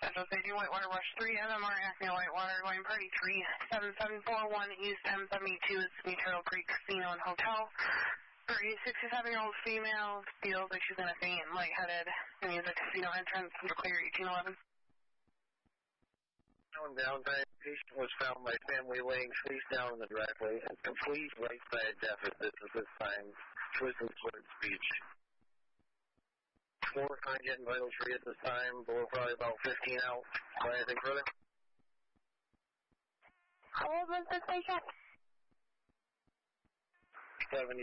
Staging Whitewater Rush 3, MMR Acme Whitewater, going party 37741 East M72 is Turtle Creek Casino and Hotel. For a 67-year-old female, feels like she's going to faint and lightheaded. And use a casino entrance to clear 1811. Downtime, patient was found by family laying face down in the driveway and complete right side deficit at this time, with slurred speech. Floor trying to get vital free at this time, below probably about 15 out. Anything further? How old was this patient? 70.